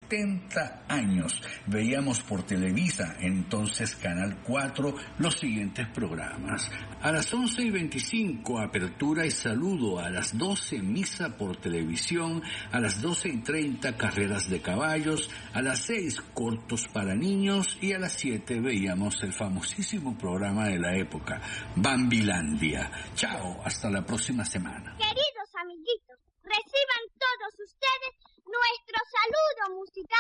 70 años. Veíamos por Televisa, entonces Canal 4, los siguientes programas. A las 11:25, apertura y saludo. A las 12, misa por televisión. A las 12:30, carreras de caballos. A las 6, cortos para niños. Y a las 7 veíamos el famosísimo programa de la época, Bambilandia. Chao, hasta la próxima semana.